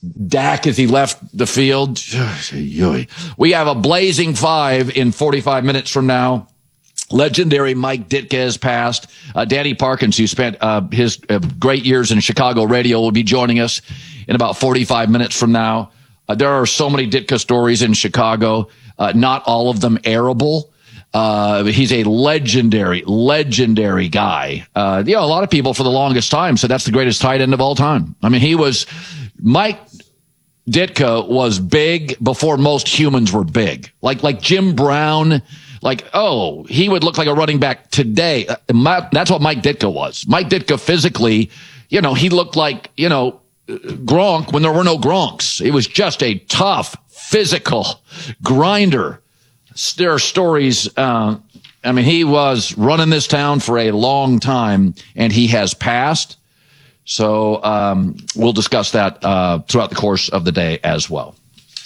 Dak as he left the field. We have a blazing 5 in 45 minutes from now. Legendary Mike Ditka has passed. Danny Parkins, who spent his great years in Chicago radio, will be joining us in about 45 minutes from now. There are so many Ditka stories in Chicago, not all of them airable. He's a legendary guy. A lot of people for the longest time said that's the greatest tight end of all time. I mean, Mike Ditka was big before most humans were big. Like Jim Brown. He would look like a running back today. That's what Mike Ditka was. Mike Ditka physically, he looked like, Gronk when there were no Gronks. It was just a tough, physical grinder. There are stories. He was running this town for a long time, and he has passed. So we'll discuss that throughout the course of the day as well.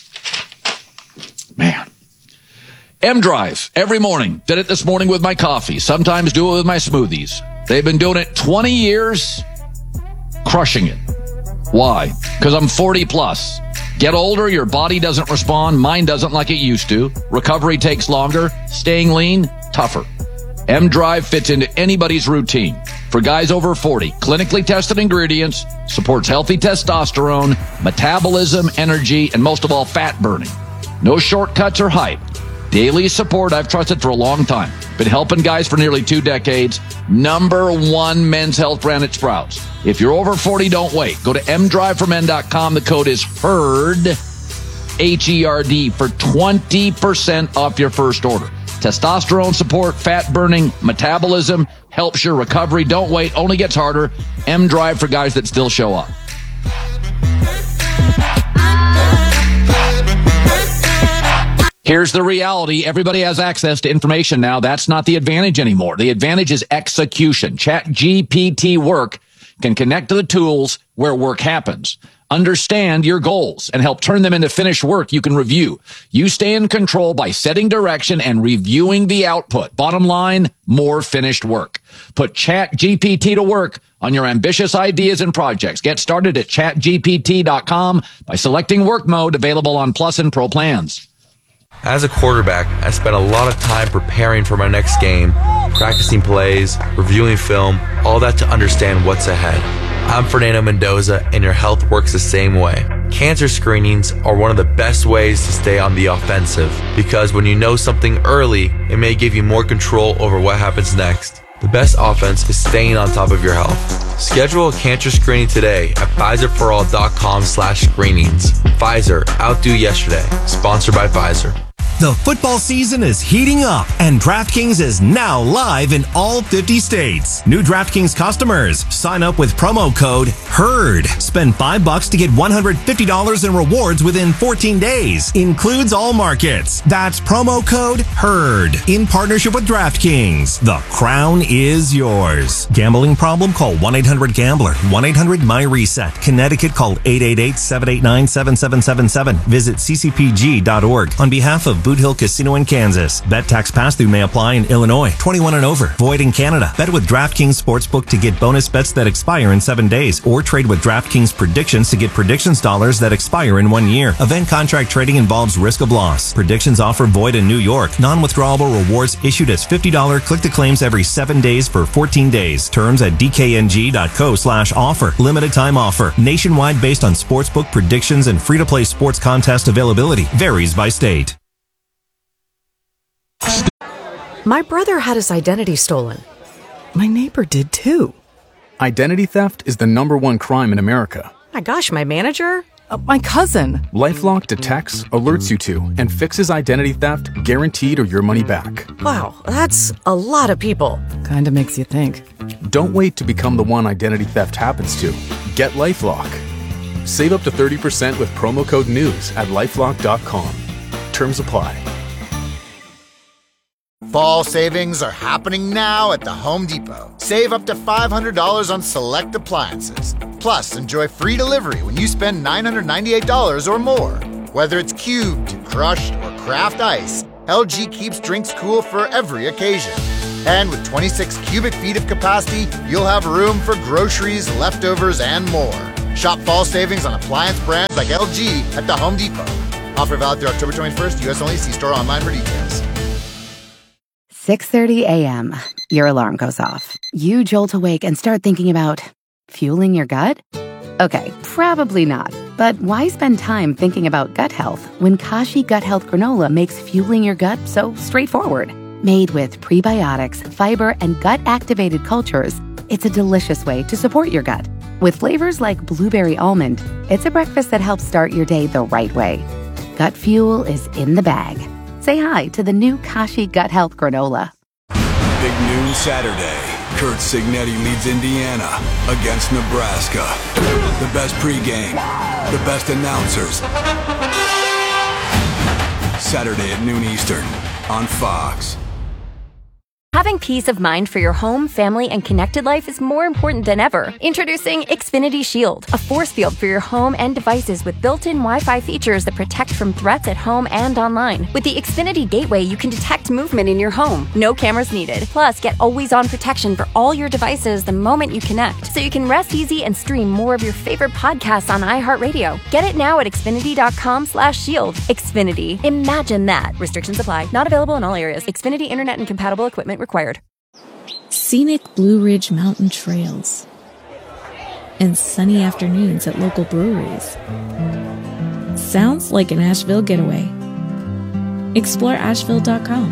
Man. M-Drive, every morning. Did it this morning with my coffee. Sometimes do it with my smoothies. They've been doing it 20 years, crushing it. Why? Because I'm 40 plus. Get older, your body doesn't respond. Mine doesn't like it used to. Recovery takes longer. Staying lean, tougher. M-Drive fits into anybody's routine. For guys over 40, clinically tested ingredients, supports healthy testosterone, metabolism, energy, and most of all, fat burning. No shortcuts or hype. Daily support I've trusted for a long time. Been helping guys for nearly 2 decades. #1 men's health brand at Sprouts. If you're over 40, don't wait. Go to mdriveformen.com. The code is HERD, H-E-R-D, for 20% off your first order. Testosterone support, fat burning, metabolism, helps your recovery. Don't wait. Only gets harder. M-Drive for guys that still show up. Here's the reality. Everybody has access to information now. That's not the advantage anymore. The advantage is execution. ChatGPT Work can connect to the tools where work happens. Understand your goals and help turn them into finished work you can review. You stay in control by setting direction and reviewing the output. Bottom line, more finished work. Put ChatGPT to work on your ambitious ideas and projects. Get started at chatgpt.com by selecting work mode, available on Plus and Pro plans. As a quarterback, I spent a lot of time preparing for my next game, practicing plays, reviewing film, all that to understand what's ahead. I'm Fernando Mendoza, and your health works the same way. Cancer screenings are one of the best ways to stay on the offensive, because when you know something early, it may give you more control over what happens next. The best offense is staying on top of your health. Schedule a cancer screening today at Pfizerforall.com/screenings. Pfizer, outdo yesterday. Sponsored by Pfizer. The football season is heating up, and DraftKings is now live in all 50 states. New DraftKings customers, sign up with promo code HERD. Spend $5 to get $150 in rewards within 14 days. Includes all markets. That's promo code HERD. In partnership with DraftKings. The crown is yours. Gambling problem? Call 1-800-GAMBLER. 1-800-MY-RESET. Connecticut, call 888-789-7777. Visit ccpg.org. On behalf of Boot Hill Casino in Kansas. Bet tax pass-through may apply in Illinois. 21 and over. Void in Canada. Bet with DraftKings Sportsbook to get bonus bets that expire in 7 days. Or trade with DraftKings Predictions to get predictions dollars that expire in 1 year. Event contract trading involves risk of loss. Predictions offer void in New York. Non-withdrawable rewards issued as $50 click-to-claims every 7 days for 14 days. Terms at dkng.co/offer. Limited time offer. Nationwide based on sportsbook predictions and free-to-play sports contest availability. Varies by state. My brother had his identity stolen. My neighbor did too. Identity theft is the #1 crime in America. My gosh, my manager? My cousin. LifeLock detects, alerts you to, and fixes identity theft guaranteed or your money back. Wow, that's a lot of people. Kinda makes you think. Don't wait to become the one identity theft happens to. Get LifeLock. Save up to 30% with promo code NEWS at LifeLock.com. Terms apply. Fall savings are happening now at the Home Depot. Save up to $500 on select appliances. Plus, enjoy free delivery when you spend $998 or more. Whether it's cubed, crushed, or craft ice, LG keeps drinks cool for every occasion. And with 26 cubic feet of capacity, you'll have room for groceries, leftovers, and more. Shop fall savings on appliance brands like LG at the Home Depot. Offer valid through October 21st. U.S. only. See store online for details. 6:30 a.m. Your alarm goes off. You jolt awake and start thinking about fueling your gut? Okay, probably not. But why spend time thinking about gut health when Kashi Gut Health Granola makes fueling your gut so straightforward? Made with prebiotics, fiber, and gut-activated cultures, it's a delicious way to support your gut. With flavors like blueberry almond, it's a breakfast that helps start your day the right way. Gut fuel is in the bag. Say hi to the new Kashi Gut Health Granola. Big noon Saturday. Kurt Signetti leads Indiana against Nebraska. The best pregame, the best announcers. Saturday at noon Eastern on Fox. Having peace of mind for your home, family, and connected life is more important than ever. Introducing Xfinity Shield, a force field for your home and devices with built-in Wi-Fi features that protect from threats at home and online. With the Xfinity Gateway, you can detect movement in your home. No cameras needed. Plus, get always-on protection for all your devices the moment you connect, so you can rest easy and stream more of your favorite podcasts on iHeartRadio. Get it now at Xfinity.com/shield. Xfinity. Imagine that. Restrictions apply. Not available in all areas. Xfinity Internet and compatible equipment required. Scenic Blue Ridge Mountain trails and sunny afternoons at local breweries. Sounds like an Asheville getaway. Explore Asheville.com.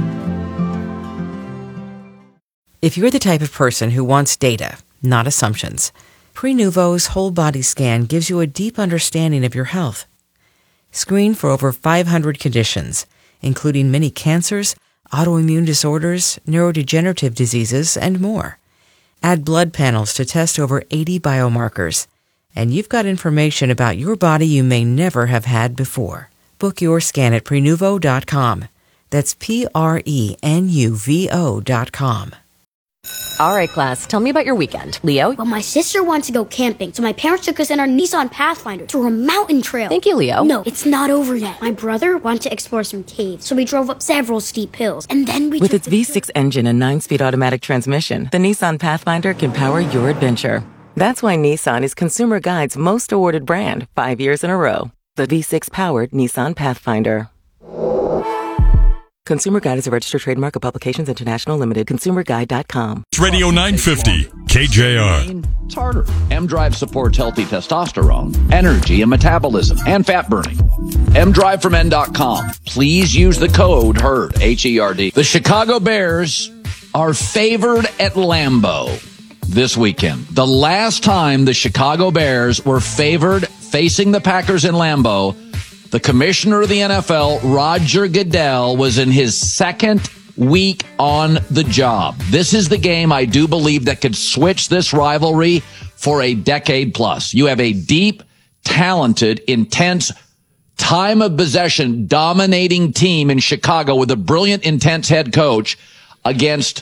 If you're the type of person who wants data, not assumptions, Prenuvo's whole body scan gives you a deep understanding of your health. Screen for over 500 conditions, including many cancers, autoimmune disorders, neurodegenerative diseases, and more. Add blood panels to test over 80 biomarkers, and you've got information about your body you may never have had before. Book your scan at Prenuvo.com. That's Prenuvo.com. All right, class, tell me about your weekend. Leo? Well, my sister wants to go camping, so my parents took us in our Nissan Pathfinder to a mountain trail. Thank you, Leo. No, it's not over yet. My brother wanted to explore some caves, so we drove up several steep hills, and then we With its V6 engine and 9-speed automatic transmission, the Nissan Pathfinder can power your adventure. That's why Nissan is Consumer Guide's most awarded brand 5 years in a row. The V6-powered Nissan Pathfinder. Consumer Guide is a registered trademark of Publications International Limited. ConsumerGuide.com. Radio 950, KJR. It's harder. M-Drive supports healthy testosterone, energy, and metabolism, and fat burning. mdrive-from-n.com. Please use the code HERD, H-E-R-D. The Chicago Bears are favored at Lambeau this weekend. The last time the Chicago Bears were favored facing the Packers in Lambeau, the commissioner of the NFL, Roger Goodell, was in his second week on the job. This is the game I do believe that could switch this rivalry for a decade plus. You have a deep, talented, intense, time of possession dominating team in Chicago with a brilliant, intense head coach against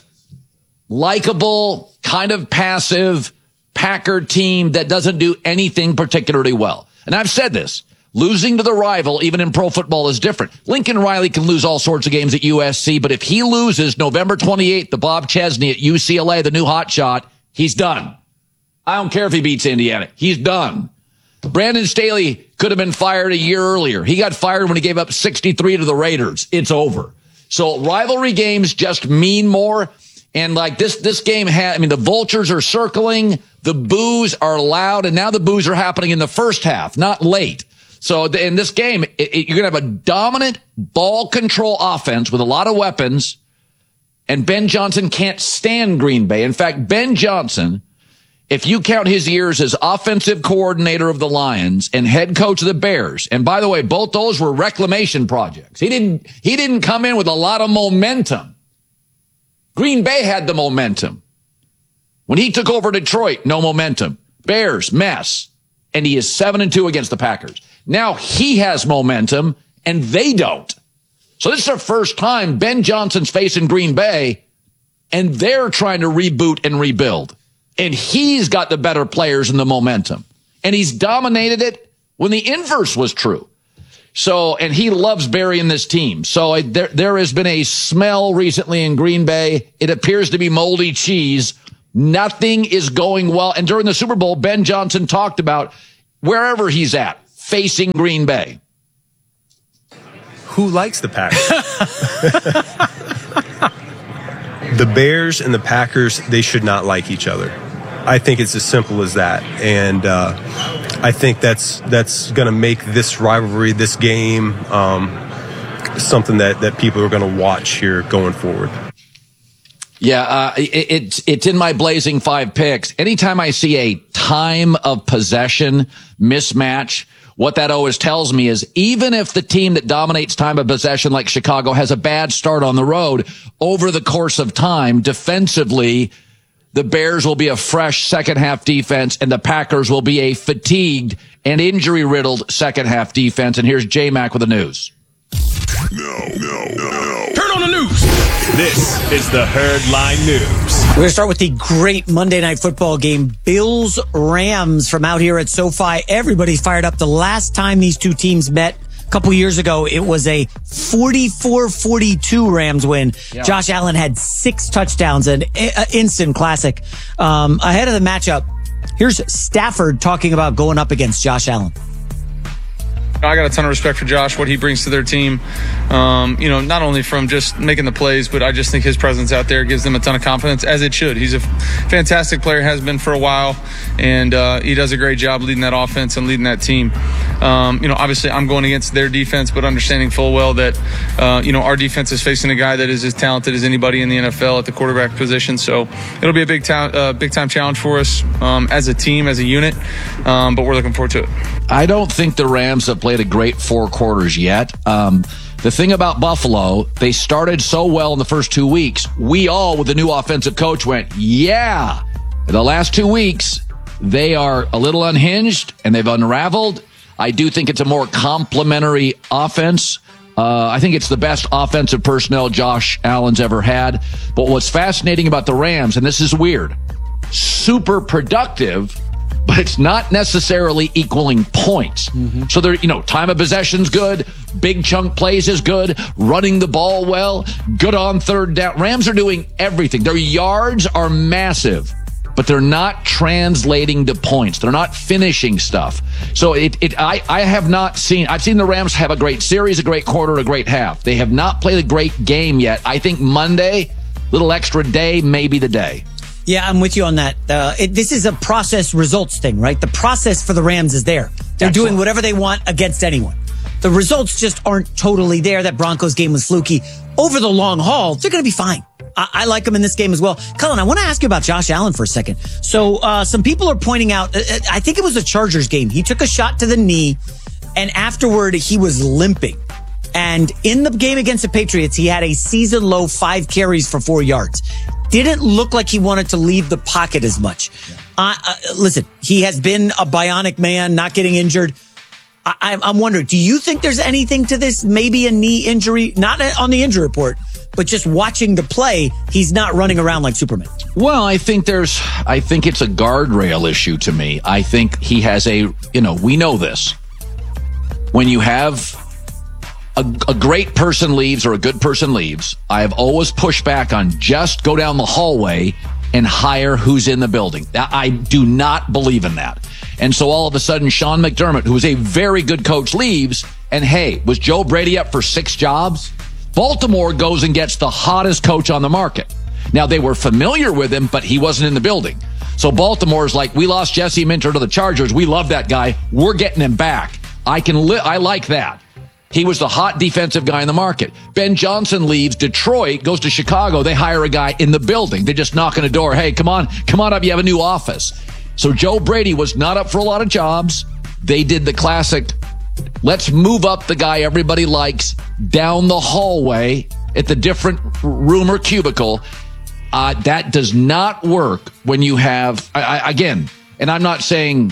likable, kind of passive Packer team that doesn't do anything particularly well. And I've said this. Losing to the rival, even in pro football, is different. Lincoln Riley can lose all sorts of games at USC, but if he loses November 28th to Bob Chesney at UCLA, the new hotshot, he's done. I don't care if he beats Indiana. He's done. Brandon Staley could have been fired a year earlier. He got fired when he gave up 63 to the Raiders. It's over. So rivalry games just mean more. And like this game the vultures are circling, the boos are loud, and now the boos are happening in the first half, not late. So in this game, you're going to have a dominant ball control offense with a lot of weapons, and Ben Johnson can't stand Green Bay. In fact, Ben Johnson, if you count his years as offensive coordinator of the Lions and head coach of the Bears, and by the way, both those were reclamation projects. He didn't come in with a lot of momentum. Green Bay had the momentum. When he took over Detroit, no momentum. Bears, mess. And he is 7-2 against the Packers. Now he has momentum, and they don't. So this is their first time Ben Johnson's facing Green Bay, and they're trying to reboot and rebuild. And he's got the better players and the momentum. And he's dominated it when the inverse was true. So, and he loves burying this team. So there has been a smell recently in Green Bay. It appears to be moldy cheese. Nothing is going well. And during the Super Bowl, Ben Johnson talked about wherever he's at, facing Green Bay. Who likes the Packers? The Bears and the Packers, they should not like each other. I think it's as simple as that. And I think that's going to make this rivalry, this game, something that people are going to watch here going forward. Yeah, it's in my Blazing 5 picks. Anytime I see a time of possession mismatch, what that always tells me is even if the team that dominates time of possession like Chicago has a bad start on the road, over the course of time, defensively, the Bears will be a fresh second half defense and the Packers will be a fatigued and injury riddled second half defense. And here's J-Mac with the news. No. Turn on the news. This is the Herdline News. We're going to start with the great Monday Night Football game. Bills-Rams from out here at SoFi. Everybody's fired up. The last time these two teams met a couple years ago, it was a 44-42 Rams win. Yeah. Josh Allen had 6 touchdowns, an instant classic. Ahead of the matchup, here's Stafford talking about going up against Josh Allen. I got a ton of respect for Josh, what he brings to their team. Not only from just making the plays, but I just think his presence out there gives them a ton of confidence, as it should. He's a fantastic player, has been for a while, and he does a great job leading that offense and leading that team. Obviously I'm going against their defense, but understanding full well that, our defense is facing a guy that is as talented as anybody in the NFL at the quarterback position. So it'll be a big time challenge for us as a team, as a unit, but we're looking forward to it. I don't think the Rams have played a great 4 quarters yet. The thing about Buffalo, they started so well in the first 2 weeks. We all, with the new offensive coach, went, yeah. In the last 2 weeks, they are a little unhinged and they've unraveled. I do think it's a more complementary offense. I think it's the best offensive personnel Josh Allen's ever had. But what's fascinating about the Rams, and this is weird, super productive, but it's not necessarily equaling points. Mm-hmm. So they're, time of possession's good, big chunk plays is good, running the ball well, good on third down. Rams are doing everything. Their yards are massive, but they're not translating to points. They're not finishing stuff. So I have not seen, I've seen the Rams have a great series, a great quarter, a great half. They have not played a great game yet. I think Monday, little extra day, may be the day. Yeah, I'm with you on that. This is a process results thing, right? The process for the Rams is there. They're doing whatever they want against anyone. The results just aren't totally there. That Broncos game was fluky. Over the long haul, they're going to be fine. I like them in this game as well. Cullen, I want to ask you about Josh Allen for a second. So some people are pointing out, I think it was a Chargers game. He took a shot to the knee, and afterward he was limping. And in the game against the Patriots, he had a season-low 5 carries for 4 yards. Didn't look like he wanted to leave the pocket as much. Listen, he has been a bionic man, not getting injured. I'm wondering, do you think there's anything to this? Maybe a knee injury, not on the injury report, but just watching the play, he's not running around like Superman. Well, I think it's a guardrail issue to me. I think he has we know this. When you have a great person leaves or a good person leaves, I have always pushed back on just go down the hallway and hire who's in the building. I do not believe in that. And so all of a sudden, Sean McDermott, who is a very good coach, leaves. And hey, was Joe Brady up for 6 jobs? Baltimore goes and gets the hottest coach on the market. Now, they were familiar with him, but he wasn't in the building. So Baltimore's like, we lost Jesse Minter to the Chargers. We love that guy. We're getting him back. I like that. He was the hot defensive guy in the market. Ben Johnson leaves Detroit, goes to Chicago. They hire a guy in the building. They're just knocking the door. Hey, come on up. You have a new office. So Joe Brady was not up for a lot of jobs. They did the classic, let's move up the guy everybody likes down the hallway at the different room or cubicle. That does not work when you have, again, and I'm not saying,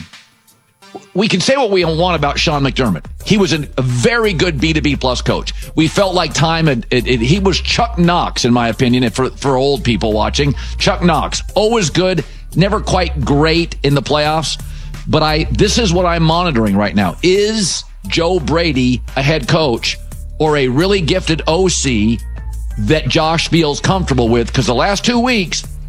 we can say what we want about Sean McDermott. He was a very good B2B plus coach. We felt like he was Chuck Knox, in my opinion, for old people watching. Chuck Knox, always good, never quite great in the playoffs. But this is what I'm monitoring right now. Is Joe Brady a head coach or a really gifted OC that Josh feels comfortable with? Because the last 2 weeks,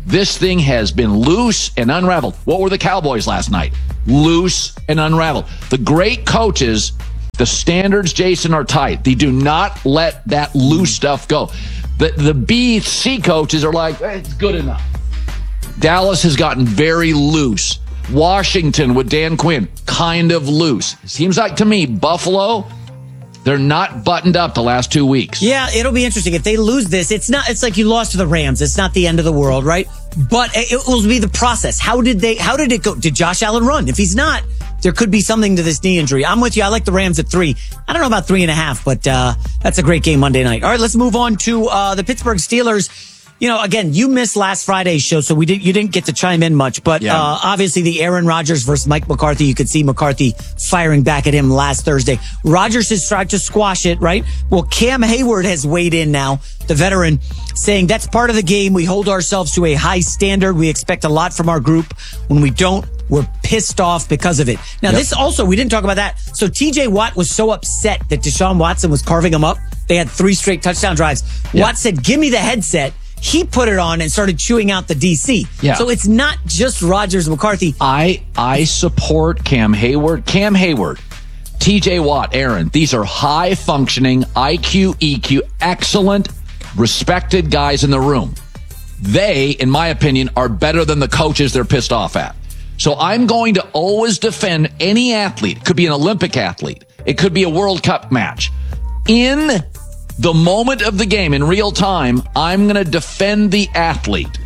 This thing has been loose and unraveled. What were the Cowboys last night? Loose and unraveled. The great coaches, the standards, Jason, are tight. They do not let that loose stuff go. The BC coaches are like, it's good enough. Dallas has gotten very loose. Washington with Dan Quinn, kind of loose. Seems like to me, Buffalo, they're not buttoned up the last 2 weeks. Yeah, it'll be interesting. If they lose this, it's like you lost to the Rams. It's not the end of the world, right? But it will be the process. How did it go? Did Josh Allen run? If he's not, there could be something to this knee injury. I'm with you. I like the Rams at 3. I don't know about 3.5, but that's a great game Monday night. All right, let's move on to the Pittsburgh Steelers. You know, again, you missed last Friday's show, so you didn't get to chime in much. But obviously, the Aaron Rodgers versus Mike McCarthy, you could see McCarthy firing back at him last Thursday. Rodgers has tried to squash it, right? Well, Cam Hayward has weighed in now, the veteran, saying that's part of the game. We hold ourselves to a high standard. We expect a lot from our group. When we don't, we're pissed off because of it. Now, this also, we didn't talk about that. So TJ Watt was so upset that Deshaun Watson was carving him up. They had 3 straight touchdown drives. Watt said, give me the headset. He put it on and started chewing out the DC. Yeah. So it's not just Rodgers McCarthy. I support Cam Hayward. Cam Hayward, TJ Watt, Aaron. These are high functioning, IQ, EQ, excellent, respected guys in the room. They, in my opinion, are better than the coaches they're pissed off at. So I'm going to always defend any athlete. It could be an Olympic athlete. It could be a World Cup match. In the moment of the game, in real time, I'm going to defend the athlete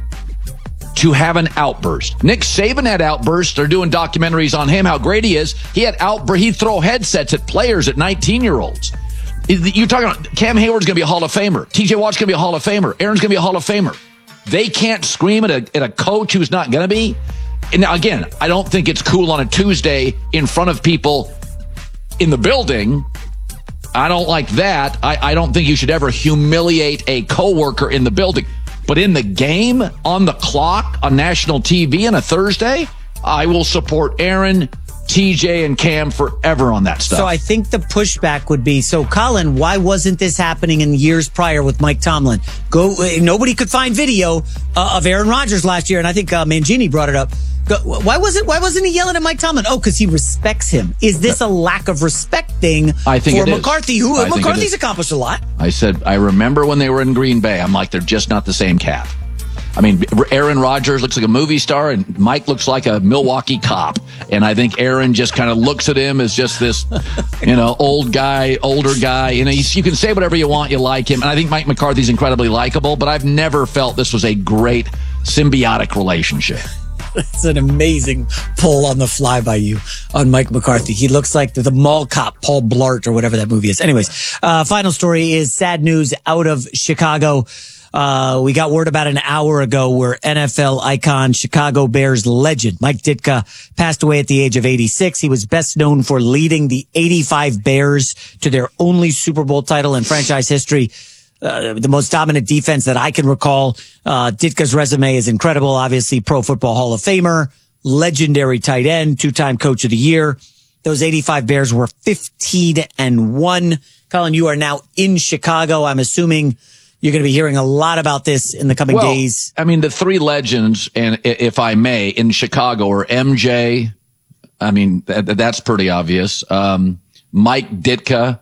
to have an outburst. Nick Saban had outbursts. They're doing documentaries on him, how great he is. He had outbursts. He'd throw headsets at players, at 19-year-olds. You're talking about Cam Hayward's going to be a Hall of Famer. TJ Watt's going to be a Hall of Famer. Aaron's going to be a Hall of Famer. They can't scream at a coach who's not going to be. And now, again, I don't think it's cool on a Tuesday in front of people in the building. I don't like that. I don't think you should ever humiliate a coworker in the building. But in the game, on the clock, on national TV on a Thursday, I will support Aaron, TJ, and Cam forever on that stuff. So I think the pushback would be, so Colin, why wasn't this happening in years prior with Mike Tomlin? Nobody could find video of Aaron Rodgers last year, and I think Mangini brought it up. Why wasn't he yelling at Mike Tomlin? Oh, because he respects him. Is this a lack of respect thing for McCarthy, who McCarthy's accomplished a lot? I said, I remember when they were in Green Bay, I'm like, they're just not the same cat. I mean, Aaron Rodgers looks like a movie star, and Mike looks like a Milwaukee cop. And I think Aaron just kind of looks at him as just this, older guy. You can say whatever you want, you like him. And I think Mike McCarthy's incredibly likable, but I've never felt this was a great symbiotic relationship. That's an amazing pull on the fly by you on Mike McCarthy. He looks like the mall cop, Paul Blart, or whatever that movie is. Anyways, final story is sad news out of Chicago. We got word about an hour ago where NFL icon, Chicago Bears legend, Mike Ditka passed away at the age of 86. He was best known for leading the 85 Bears to their only Super Bowl title in franchise history. The most dominant defense that I can recall. Ditka's resume is incredible. Obviously, Pro Football Hall of Famer, legendary tight end, 2-time Coach of the Year. Those 85 Bears were 15-1. Colin, you are now in Chicago. I'm assuming you're going to be hearing a lot about this in the coming days. I mean, the 3 legends, and if I may, in Chicago are MJ. I mean, that's pretty obvious. Mike Ditka.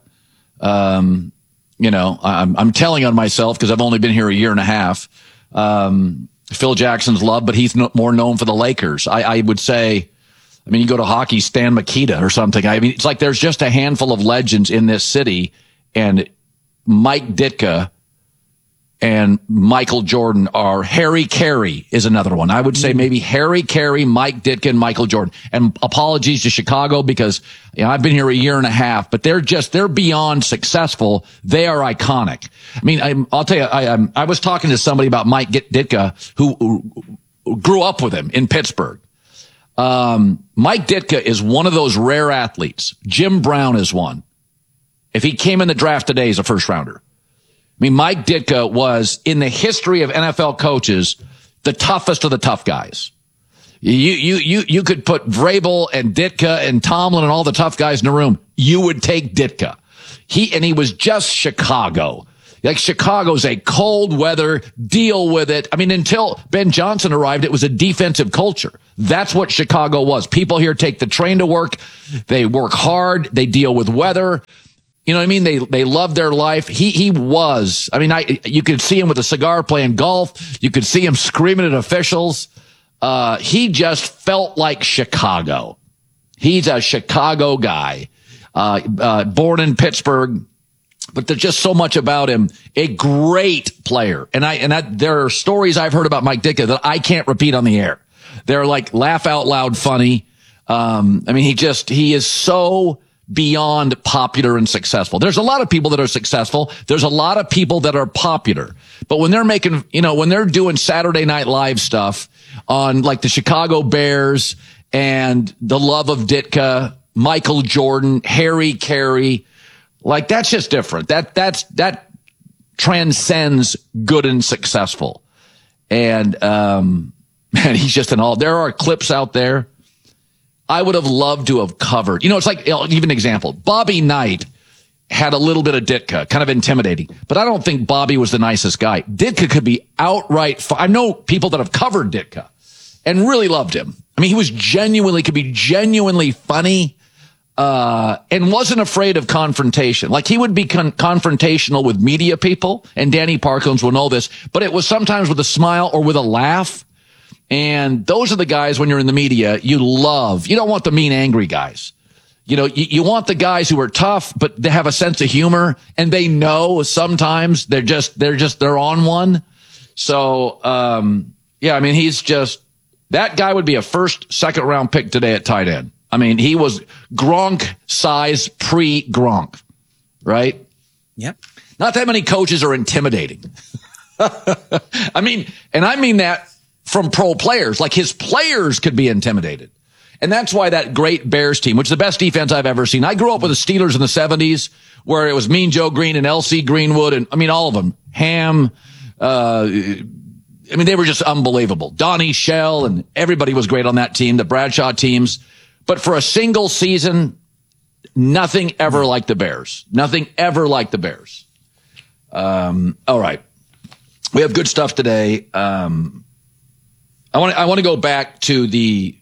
I'm telling on myself because I've only been here a year and a half. Phil Jackson's loved, but he's more known for the Lakers. I would say, you go to hockey, Stan Mikita or something. It's like there's just a handful of legends in this city, and Mike Ditka and Michael Jordan are. Harry Carey is another one. I would say maybe Harry Carey, Mike Ditka, and Michael Jordan. And apologies to Chicago because I've been here a year and a half, but they're beyond successful. They are iconic. I'll tell you, I was talking to somebody about Mike Ditka who grew up with him in Pittsburgh. Mike Ditka is one of those rare athletes. Jim Brown is one. If he came in the draft today, he's a first rounder. Mike Ditka was, in the history of NFL coaches, the toughest of the tough guys. You could put Vrabel and Ditka and Tomlin and all the tough guys in the room. You would take Ditka. He was just Chicago. Like Chicago's a cold weather, deal with it. I mean, until Ben Johnson arrived, it was a defensive culture. That's what Chicago was. People here take the train to work. They work hard. They deal with weather. You know what I mean? They love their life. He was. I mean, you could see him with a cigar playing golf. You could see him screaming at officials. He just felt like Chicago. He's a Chicago guy, born in Pittsburgh, but there's just so much about him. A great player. And there are stories I've heard about Mike Ditka that I can't repeat on the air. They're like laugh out loud funny. I mean, he is so beyond popular and successful. There's a lot of people that are successful. There's a lot of people that are popular. But when they're making, when they're doing Saturday Night Live stuff on like the Chicago Bears and the love of Ditka, Michael Jordan, Harry Carey, like that's just different. That transcends good and successful. And, man, he's just there are clips out there I would have loved to have covered. It's like, I'll give an example. Bobby Knight had a little bit of Ditka, kind of intimidating, but I don't think Bobby was the nicest guy. Ditka could be outright. I know people that have covered Ditka and really loved him. I mean, he could be genuinely funny, and wasn't afraid of confrontation. Like he would be confrontational with media people, and Danny Parkins will know this, but it was sometimes with a smile or with a laugh. And those are the guys when you're in the media you love. You don't want the mean, angry guys. You want the guys who are tough, but they have a sense of humor and they know sometimes they're on one. So, yeah, I mean, that guy would be a second round pick today at tight end. I mean, he was Gronk size pre-Gronk, right? Yep. Not that many coaches are intimidating. I mean that from pro players. Like his players could be intimidated. And that's why that great Bears team, which is the best defense I've ever seen. I grew up with the Steelers in the 70s where it was Mean Joe Green and L.C. Greenwood and, all of them. Ham, they were just unbelievable. Donnie Shell and everybody was great on that team, the Bradshaw teams. But for a single season, nothing ever like the Bears. Nothing ever like the Bears. All right. We have good stuff today. I want to go back to the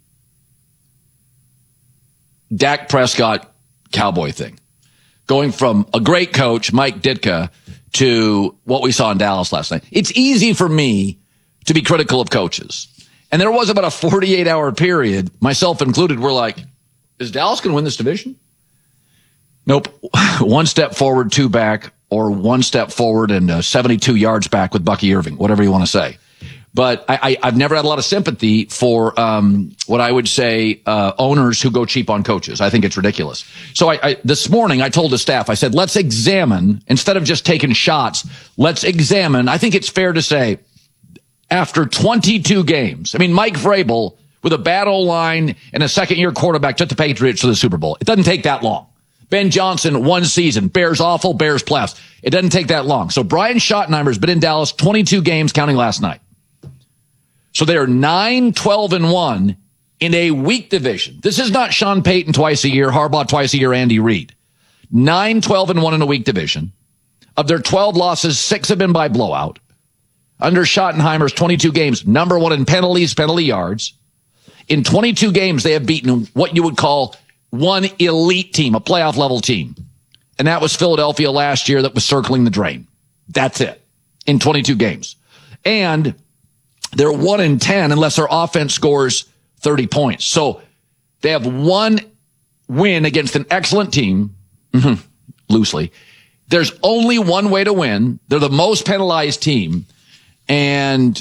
Dak Prescott Cowboy thing. Going from a great coach, Mike Ditka, to what we saw in Dallas last night. It's easy for me to be critical of coaches. And there was about a 48-hour period, myself included, we're like, is Dallas going to win this division? Nope. One step forward, two back, or one step forward and 72 yards back with Bucky Irving, whatever you want to say. But I've never had a lot of sympathy for what I would say owners who go cheap on coaches. I think it's ridiculous. So this morning I told the staff, I said, let's examine, instead of just taking shots, let's examine. I think it's fair to say, after 22 games, Mike Vrabel with a bad O-line and a second-year quarterback took the Patriots to the Super Bowl. It doesn't take that long. Ben Johnson, one season. Bears awful, Bears playoffs. It doesn't take that long. So Brian Schottenheimer's been in Dallas 22 games, counting last night. So they're 9-12-1 in a weak division. This is not Sean Payton twice a year, Harbaugh twice a year, Andy Reid. 9-12-1 in a weak division. Of their 12 losses, 6 have been by blowout. Under Schottenheimer's 22 games, number one in penalties, penalty yards. In 22 games, they have beaten what you would call one elite team, a playoff level team. And that was Philadelphia last year that was circling the drain. That's it. In 22 games. And they're 1-10 unless their offense scores 30 points. So they have one win against an excellent team, loosely. There's only one way to win. They're the most penalized team. And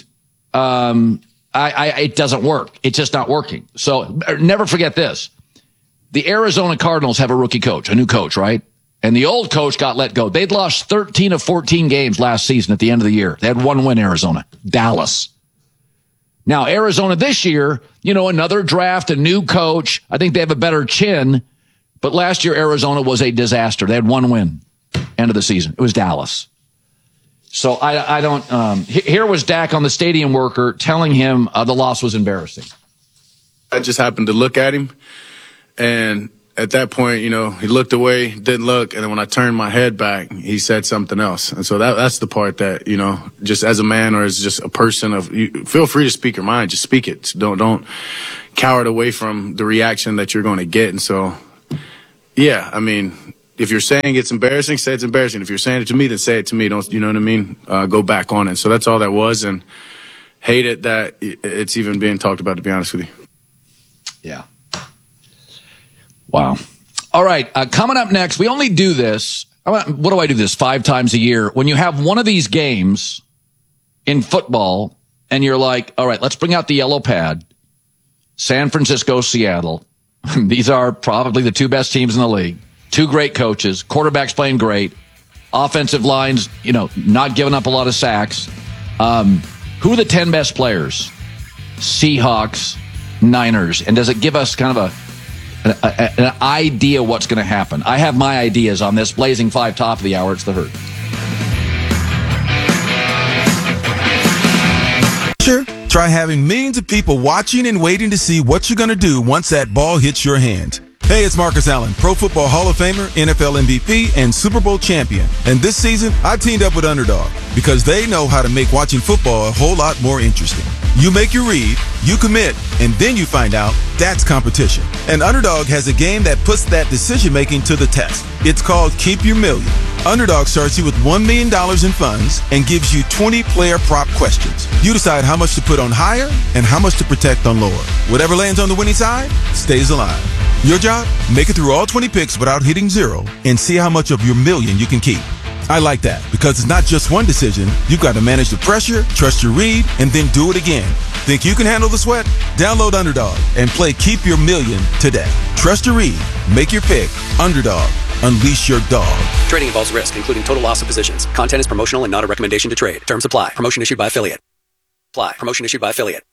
it doesn't work. It's just not working. So never forget this. The Arizona Cardinals have a rookie coach, a new coach, right? And the old coach got let go. They'd lost 13 of 14 games last season at the end of the year. They had one win, Arizona, Dallas. Now, Arizona this year, another draft, a new coach. I think they have a better chin. But last year, Arizona was a disaster. They had one win, end of the season. It was Dallas. So I don't, here was Dak on the stadium worker telling him the loss was embarrassing. I just happened to look at him, and at that point, he looked away, didn't look, and then when I turned my head back, he said something else. And so that's the part that, just as a man or as just a person feel free to speak your mind, just speak it. Don't cower away from the reaction that you're going to get. And so, yeah, I mean, if you're saying it's embarrassing, say it's embarrassing. If you're saying it to me, then say it to me. Don't, you know what I mean? Go back on it. So that's all that was, and hate it that it's even being talked about, to be honest with you. Yeah. Wow. All right. Coming up next, we only do this. What do I do this 5 times a year? When you have one of these games in football and you're like, all right, let's bring out the yellow pad. San Francisco, Seattle. These are probably the 2 best teams in the league. 2 great coaches. Quarterbacks playing great. Offensive lines, not giving up a lot of sacks. Who are the 10 best players? Seahawks, Niners. And does it give us kind of an idea what's going to happen? I have my ideas on this Blazing 5 top of the hour. It's the Herd. Try having millions of people watching and waiting to see what you're going to do once that ball hits your hand. Hey, it's Marcus Allen, Pro Football Hall of Famer, NFL MVP, and Super Bowl champion. And this season, I teamed up with Underdog because they know how to make watching football a whole lot more interesting. You make your read, you commit, and then you find out that's competition. And Underdog has a game that puts that decision-making to the test. It's called Keep Your Million. Underdog starts you with $1 million in funds and gives you 20-player prop questions. You decide how much to put on higher and how much to protect on lower. Whatever lands on the winning side stays alive. Your job? Make it through all 20 picks without hitting zero and see how much of your million you can keep. I like that because it's not just one decision. You've got to manage the pressure, trust your read, and then do it again. Think you can handle the sweat? Download Underdog and play Keep Your Million today. Trust your read. Make your pick. Underdog. Unleash your dog. Trading involves risk, including total loss of positions. Content is promotional and not a recommendation to trade. Terms apply. Promotion issued by affiliate. Promotion issued by affiliate.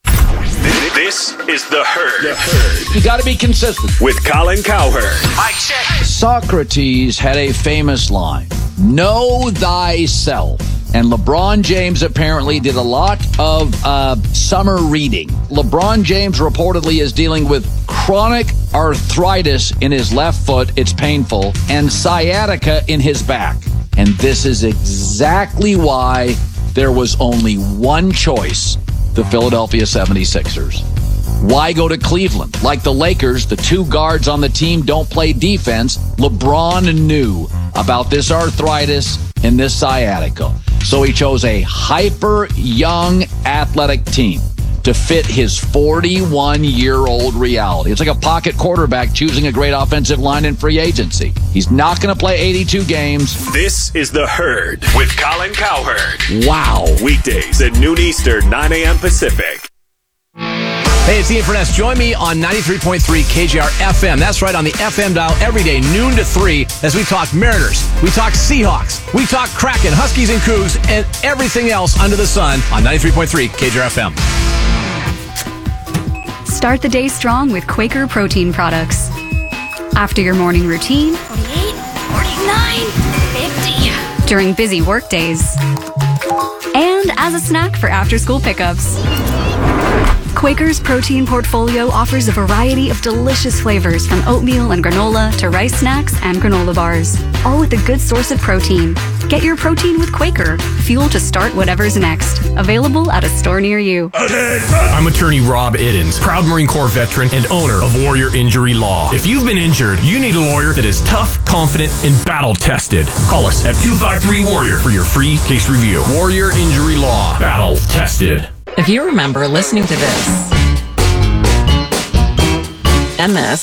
This is The Herd. You got to be consistent. With Colin Cowherd. Mic check. Socrates had a famous line, know thyself. And LeBron James apparently did a lot of summer reading. LeBron James reportedly is dealing with chronic arthritis in his left foot. It's painful. And sciatica in his back. And this is exactly why there was only one choice, the Philadelphia 76ers. Why go to Cleveland? Like the Lakers, the 2 guards on the team don't play defense. LeBron knew about this arthritis and this sciatica. So he chose a hyper young athletic team to fit his 41-year-old reality. It's like a pocket quarterback choosing a great offensive line in free agency. He's not going to play 82 games. This is The Herd with Colin Cowherd. Wow. Weekdays at noon Eastern, 9 a.m. Pacific. Hey, it's Ian Furness. Join me on 93.3 KJR FM. That's right, on the FM dial every day, noon to 3, as we talk Mariners, we talk Seahawks, we talk Kraken, Huskies and Cougs, and everything else under the sun on 93.3 KJR FM. Start the day strong with Quaker protein products. After your morning routine, 48, 49, 50. During busy work days, and as a snack for after-school pickups. Quaker's protein portfolio offers a variety of delicious flavors from oatmeal and granola to rice snacks and granola bars, all with a good source of protein. Get your protein with Quaker, fuel to start whatever's next. Available at a store near you. I'm attorney Rob Iddens, proud Marine Corps veteran and owner of Warrior Injury Law. If you've been injured, you need a lawyer that is tough, confident, and battle-tested. Call us at 253-WARRIOR for your free case review. Warrior Injury Law. Battle-tested. If you remember listening to this, MS,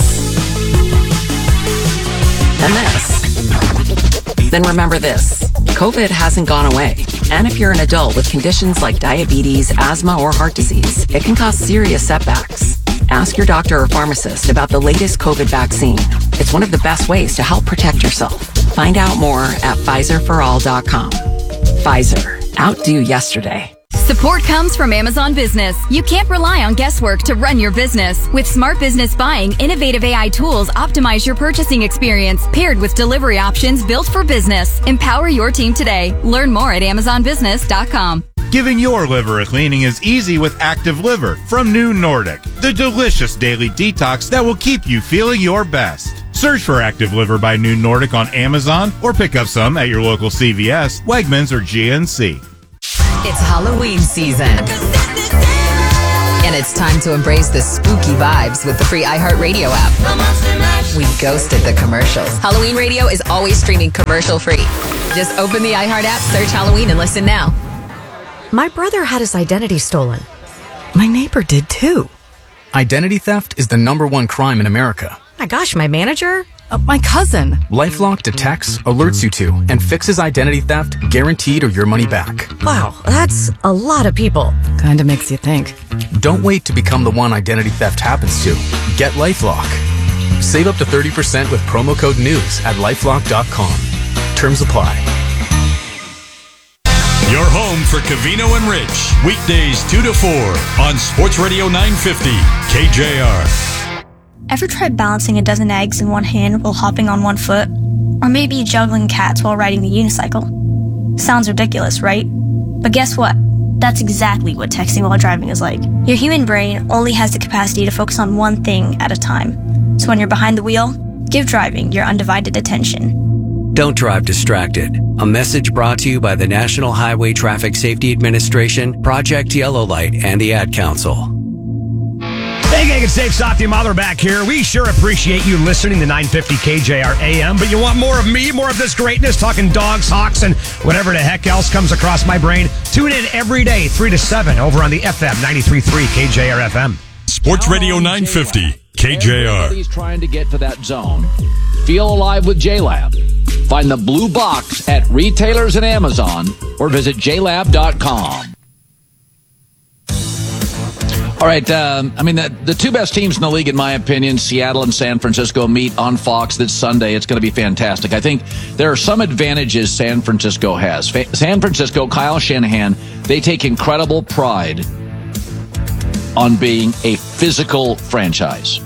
then remember this. COVID hasn't gone away. And if you're an adult with conditions like diabetes, asthma, or heart disease, it can cause serious setbacks. Ask your doctor or pharmacist about the latest COVID vaccine. It's one of the best ways to help protect yourself. Find out more at PfizerForAll.com. Pfizer. Outdo yesterday. Support comes from Amazon Business. You can't rely on guesswork to run your business. With Smart Business Buying, innovative AI tools optimize your purchasing experience, paired with delivery options built for business. Empower your team today. Learn more at AmazonBusiness.com. Giving your liver a cleaning is easy with Active Liver from New Nordic, the delicious daily detox that will keep you feeling your best. Search for Active Liver by New Nordic on Amazon or pick up some at your local CVS, Wegmans, or GNC. It's Halloween season. And it's time to embrace the spooky vibes with the free iHeartRadio app. We ghosted the commercials. Halloween radio is always streaming commercial-free. Just open the iHeart app, search Halloween, and listen now. My brother had his identity stolen. My neighbor did too. Identity theft is the #1 crime in America. My gosh, my manager? My cousin. LifeLock detects, alerts you to, and fixes identity theft, guaranteed or your money back. Wow, that's a lot of people. Kinda makes you think. Don't wait to become the one identity theft happens to. Get LifeLock. Save up to 30% with promo code NEWS at LifeLock.com. Terms apply. Your home for Covino and Rich. Weekdays 2 to 4 on Sports Radio 950 KJR. Ever tried balancing a dozen eggs in one hand while hopping on one foot? Or maybe juggling cats while riding the unicycle? Sounds ridiculous, right? But guess what? That's exactly what texting while driving is like. Your human brain only has the capacity to focus on one thing at a time. So when you're behind the wheel, give driving your undivided attention. Don't drive distracted. A message brought to you by the National Highway Traffic Safety Administration, Project Yellow Light, and the Ad Council. Hey, gang, it's Dave Sotti and Mother back here. We sure appreciate you listening to 950 KJR AM, but you want more of me, more of this greatness, talking dogs, hawks, and whatever the heck else comes across my brain. Tune in every day, 3 to 7, over on the FM 93.3 KJR FM. Sports Radio 950 KJR. Everybody's trying to get to that zone. Feel alive with JLab. Find the blue box at retailers and Amazon or visit jlab.com. All right, the two best teams in the league, in my opinion, Seattle and San Francisco, meet on Fox this Sunday. It's going to be fantastic. I think there are some advantages San Francisco has. San Francisco, Kyle Shanahan, they take incredible pride on being a physical franchise.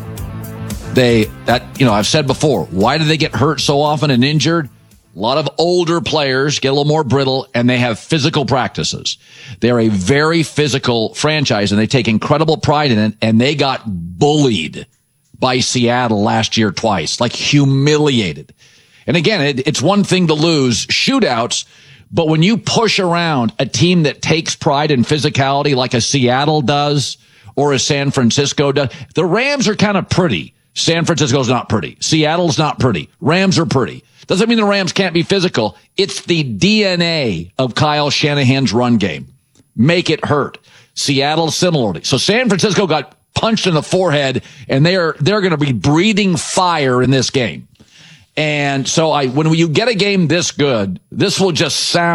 I've said before, why do they get hurt so often and injured? A lot of older players get a little more brittle, and they have physical practices. They're a very physical franchise, and they take incredible pride in it, and they got bullied by Seattle last year twice, like humiliated. And again, it's one thing to lose shootouts, but when you push around a team that takes pride in physicality like a Seattle does or a San Francisco does, the Rams are kind of pretty. San Francisco's not pretty. Seattle's not pretty. Rams are pretty. Doesn't mean the Rams can't be physical. It's the DNA of Kyle Shanahan's run game. Make it hurt. Seattle similarly. So San Francisco got punched in the forehead, and they're going to be breathing fire in this game. And so when you get a game this good, this will just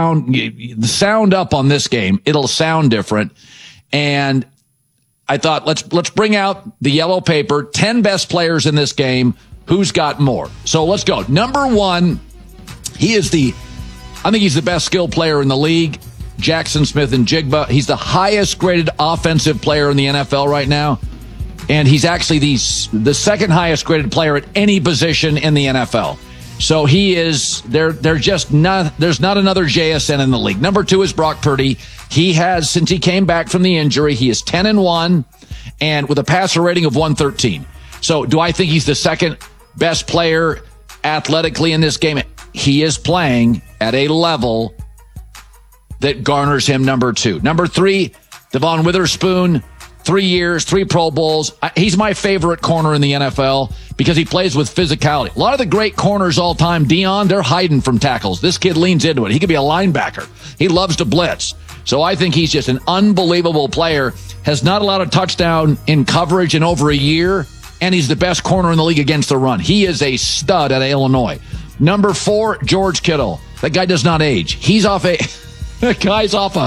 sound up on this game. It'll sound different. And I thought, let's bring out the yellow paper, 10 best players in this game. Who's got more? So let's go. Number one, I think he's the best skill player in the league, Jackson Smith-Njigba. He's the highest graded offensive player in the NFL right now. And he's actually the second highest graded player at any position in the NFL. So he is, there's not another JSN in the league. Number two is Brock Purdy. He has, since he came back from the injury, he is 10-1 and with a passer rating of 113. So do I think he's the second best player athletically in this game? He is playing at a level that garners him number two. Number three, Devon Witherspoon, 3 years, 3 Pro Bowls. He's my favorite corner in the NFL because he plays with physicality. A lot of the great corners all time, Dion, they're hiding from tackles. This kid leans into it. He could be a linebacker. He loves to blitz. So I think he's just an unbelievable player. Has not allowed a touchdown in coverage in over a year, and he's the best corner in the league against the run. He is a stud at Illinois. Number 4, George Kittle. That guy does not age. He's off that guy's off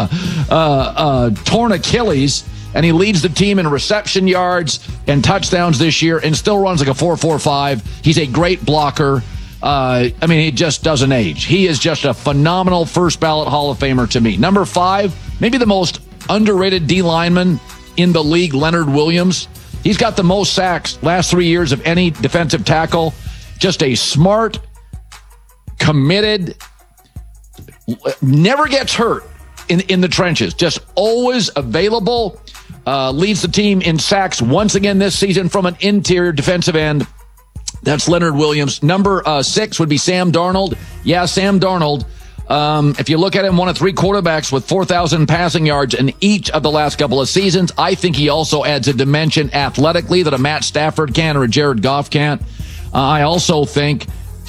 a torn Achilles, and he leads the team in reception yards and touchdowns this year and still runs like a 4.45. He's a great blocker. He just doesn't age. He is just a phenomenal first ballot Hall of Famer to me. Number 5, maybe the most underrated D lineman in the league, Leonard Williams. He's got the most sacks last 3 years of any defensive tackle. Just a smart, committed, never gets hurt in the trenches. Just always available. Leads the team in sacks once again this season from an interior defensive end. That's Leonard Williams. Number 6 would be Sam Darnold. Yeah, Sam Darnold. If you look at him, one of 3 quarterbacks with 4,000 passing yards in each of the last couple of seasons. I think he also adds a dimension athletically that a Matt Stafford can or a Jared Goff can't. I also think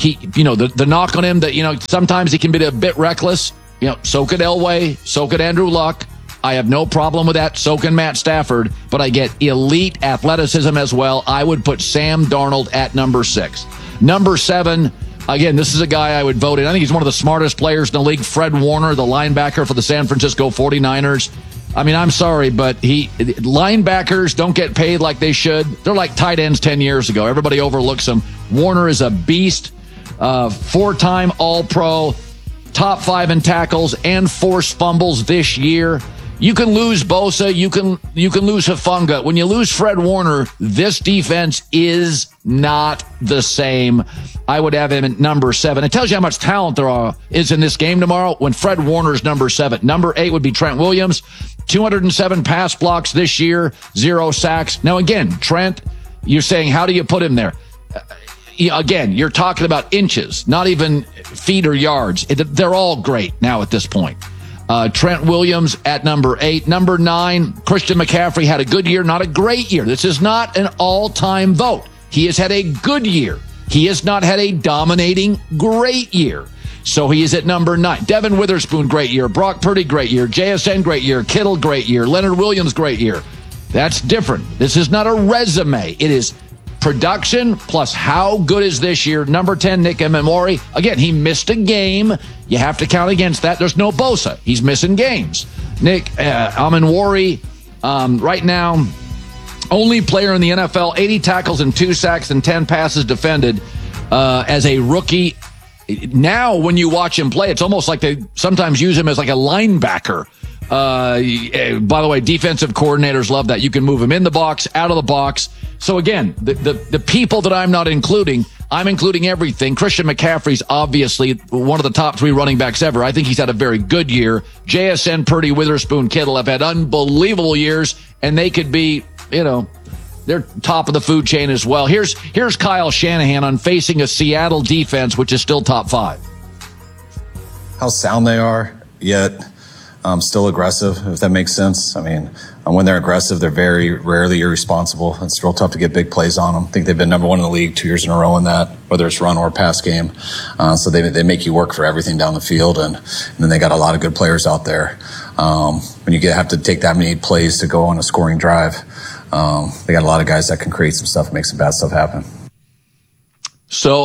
the knock on him that, sometimes he can be a bit reckless. So could Elway, so could Andrew Luck. I have no problem with that. So can Matt Stafford, but I get elite athleticism as well. I would put Sam Darnold at number 6. Number 7, again, this is a guy I would vote in. I think he's one of the smartest players in the league. Fred Warner, the linebacker for the San Francisco 49ers. I mean, I'm sorry, but linebackers don't get paid like they should. They're like tight ends 10 years ago. Everybody overlooks them. Warner is a beast, 4-time All-Pro, top 5 in tackles and forced fumbles this year. You can lose Bosa. You can lose Hufanga. When you lose Fred Warner, this defense is not the same. I would have him at number 7. It tells you how much talent there is in this game tomorrow when Fred Warner's number 7. Number 8 would be Trent Williams. 207 pass blocks this year, 0 sacks. Now, again, Trent, you're saying, how do you put him there? Again, you're talking about inches, not even feet or yards. They're all great now at this point. Trent Williams at number 8. Number 9, Christian McCaffrey had a good year, not a great year. This is not an all-time vote. He has had a good year. He has not had a dominating great year. So he is at number 9. Devin Witherspoon, great year. Brock Purdy, great year. JSN, great year. Kittle, great year. Leonard Williams, great year. That's different. This is not a resume. It is production plus how good is this year. Number 10, Nick Emmanwori. Again, he missed a game. You have to count against that. There's no Bosa. He's missing games. Nick Emmanwori, right now, only player in the NFL, 80 tackles and 2 sacks and 10 passes defended as a rookie. Now, when you watch him play, it's almost like they sometimes use him as like a linebacker. By the way, defensive coordinators love that. You can move him in the box, out of the box. So again, the people that I'm not including, I'm including everything. Christian McCaffrey's obviously one of the top 3 running backs ever. I think he's had a very good year. JSN, Purdy, Witherspoon, Kittle have had unbelievable years, and they could be, they're top of the food chain as well. Here's Kyle Shanahan on facing a Seattle defense, which is still top 5. How sound they are, yet still aggressive, if that makes sense. I mean, when they're aggressive, they're very rarely irresponsible. It's real tough to get big plays on them. I think they've been number 1 in the league 2 years in a row in that, whether it's run or pass game. So they make you work for everything down the field, and then they got a lot of good players out there. When you have to take that many plays to go on a scoring drive, they got a lot of guys that can create some stuff and make some bad stuff happen. So,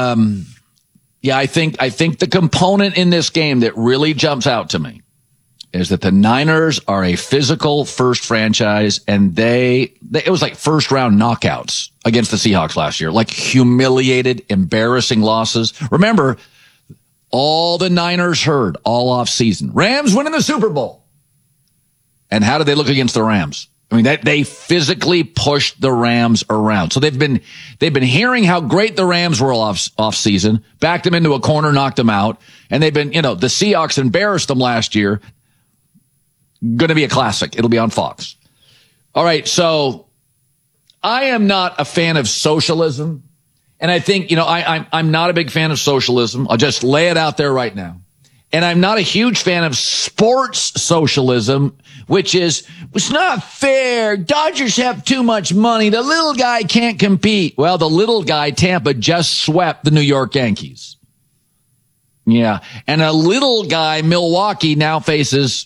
I think the component in this game that really jumps out to me is that the Niners are a physical first franchise, and it was like first round knockouts against the Seahawks last year, like humiliated, embarrassing losses. Remember, all the Niners heard all off season, Rams winning the Super Bowl. And how did they look against the Rams? I mean, they physically pushed the Rams around. So they've been hearing how great the Rams were off season, backed them into a corner, knocked them out. And they've been, the Seahawks embarrassed them last year. Going to be a classic. It'll be on Fox. All right. So I am not a fan of socialism. And I think, I'm not a big fan of socialism. I'll just lay it out there right now. And I'm not a huge fan of sports socialism, which is, it's not fair. Dodgers have too much money. The little guy can't compete. Well, the little guy, Tampa, just swept the New York Yankees. Yeah. And a little guy, Milwaukee, now faces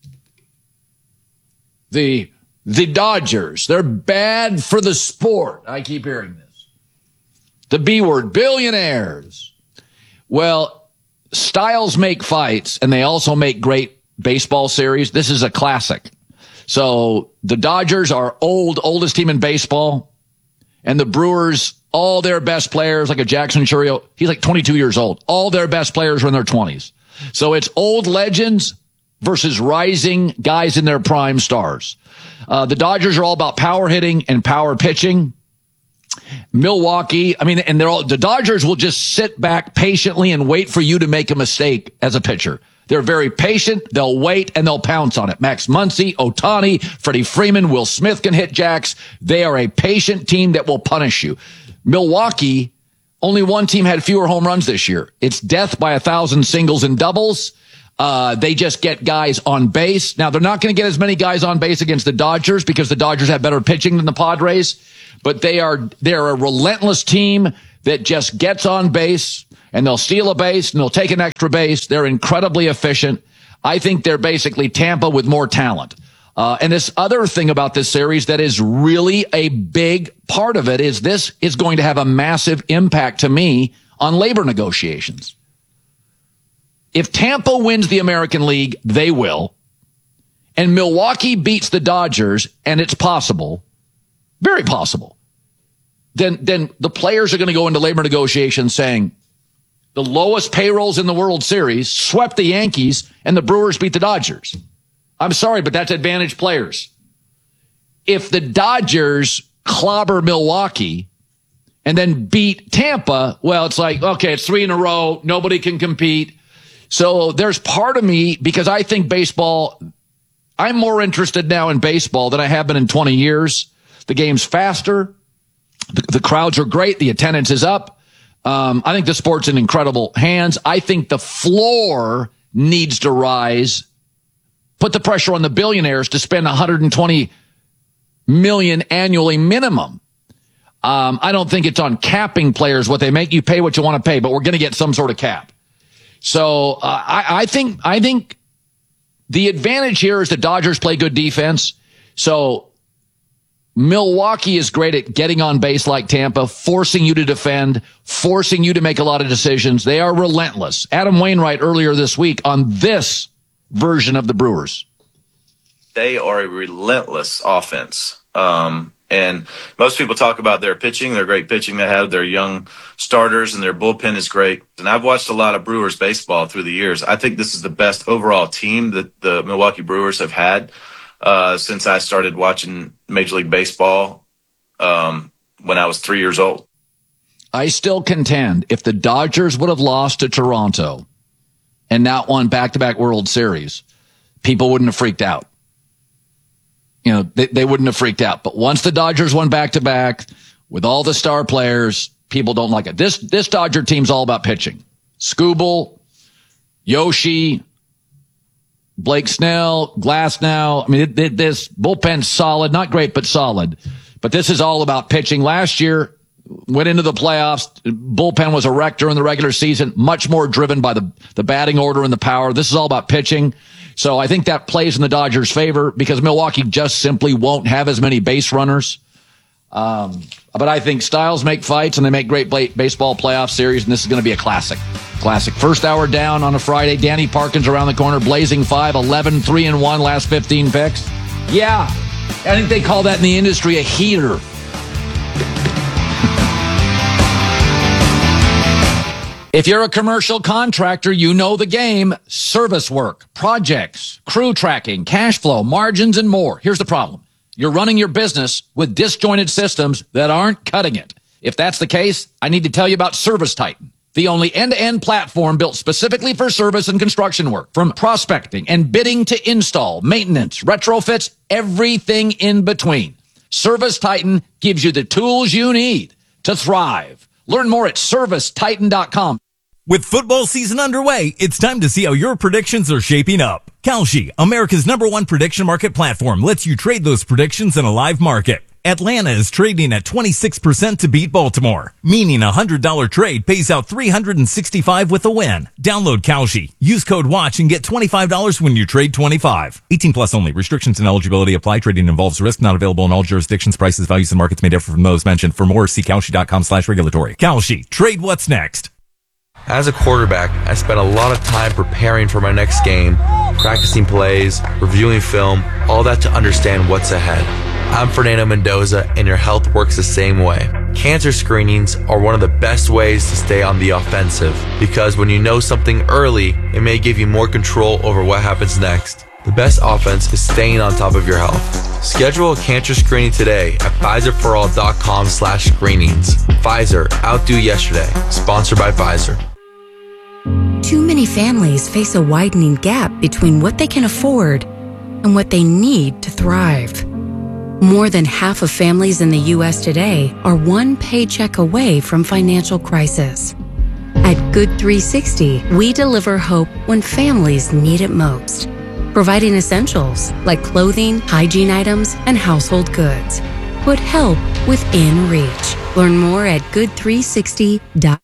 the Dodgers. They're bad for the sport. I keep hearing this. The B word, billionaires. Well, styles make fights, and they also make great baseball series. This is a classic. So the Dodgers are oldest team in baseball, and the Brewers, all their best players, like a Jackson Chourio, he's like 22 years old. All their best players are in their 20s. So it's old legends versus rising guys in their prime stars. The Dodgers are all about power hitting and power pitching. Milwaukee, and the Dodgers will just sit back patiently and wait for you to make a mistake as a pitcher. They're very patient. They'll wait and they'll pounce on it. Max Muncy, Ohtani, Freddie Freeman, Will Smith can hit jacks. They are a patient team that will punish you. Milwaukee, only one team had fewer home runs this year. It's death by 1,000 singles and doubles. They just get guys on base. Now, they're not going to get as many guys on base against the Dodgers because the Dodgers have better pitching than the Padres, but they're a relentless team that just gets on base, and they'll steal a base and they'll take an extra base. They're incredibly efficient. I think they're basically Tampa with more talent. And this other thing about this series that is really a big part of it is this is going to have a massive impact to me on labor negotiations. If Tampa wins the American League, they will. And Milwaukee beats the Dodgers, and it's possible, very possible. Then the players are going to go into labor negotiations saying the lowest payrolls in the World Series swept the Yankees and the Brewers beat the Dodgers. I'm sorry, but that's advantage players. If the Dodgers clobber Milwaukee and then beat Tampa, well, it's like, okay, it's 3 in a row. Nobody can compete. So there's part of me, because I think baseball, I'm more interested now in baseball than I have been in 20 years. The game's faster. The crowds are great. The attendance is up. I think the sport's in incredible hands. I think the floor needs to rise. Put the pressure on the billionaires to spend $120 million annually minimum. I don't think it's on capping players what they make. You pay what you want to pay, but we're going to get some sort of cap. So I think the advantage here is the Dodgers play good defense. So Milwaukee is great at getting on base like Tampa, forcing you to defend, forcing you to make a lot of decisions. They are relentless. Adam Wainwright earlier this week on this version of the Brewers. They are a relentless offense. And most people talk about their pitching, their great pitching they have, their young starters, and their bullpen is great. And I've watched a lot of Brewers baseball through the years. I think this is the best overall team that the Milwaukee Brewers have had since I started watching Major League Baseball when I was 3 years old. I still contend if the Dodgers would have lost to Toronto and not won back-to-back World Series, people wouldn't have freaked out. You know, they wouldn't have freaked out. But once the Dodgers won back-to-back with all the star players, people don't like it. This Dodger team's all about pitching. Skubal, Yoshi, Blake Snell, Glasnow. I mean, this bullpen's solid. Not great, but solid. But this is all about pitching. Last year, went into the playoffs. Bullpen was a wreck during the regular season. Much more driven by the batting order and the power. This is all about pitching. So I think that plays in the Dodgers' favor because Milwaukee just simply won't have as many base runners. But I think styles make fights and they make great baseball playoff series, and this is going to be a classic. First hour down on a Friday. Danny Parkins around the corner, blazing 5, 11, 3-1, last 15 picks. Yeah, I think they call that in the industry a heater. If you're a commercial contractor, you know the game. Service work, projects, crew tracking, cash flow, margins, and more. Here's the problem. You're running your business with disjointed systems that aren't cutting it. If that's the case, I need to tell you about Service Titan, the only end-to-end platform built specifically for service and construction work. From prospecting and bidding to install, maintenance, retrofits, everything in between. Service Titan gives you the tools you need to thrive. Learn more at ServiceTitan.com. With football season underway, it's time to see how your predictions are shaping up. Kalshi, America's #1 prediction market platform, lets you trade those predictions in a live market. Atlanta is trading at 26% to beat Baltimore, meaning a $100 trade pays out $365 with a win. Download Kalshi, use code WATCH and get $25 when you trade 25. 18 plus only. Restrictions and eligibility apply. Trading involves risk. Not available in all jurisdictions. Prices, values, and markets may differ from those mentioned. For more, see Kalshi.com/regulatory. Kalshi, trade what's next. As a quarterback, I spent a lot of time preparing for my next game, practicing plays, reviewing film, all that to understand what's ahead. I'm Fernando Mendoza, and your health works the same way. Cancer screenings are one of the best ways to stay on the offensive, because when you know something early, it may give you more control over what happens next. The best offense is staying on top of your health. Schedule a cancer screening today at Pfizerforall.com/screenings. Pfizer, outdo yesterday. Sponsored by Pfizer. Too many families face a widening gap between what they can afford and what they need to thrive. More than half of families in the U.S. today are one paycheck away from financial crisis. At Good 360, we deliver hope when families need it most, providing essentials like clothing, hygiene items, and household goods. Put help within reach. Learn more at good360.com.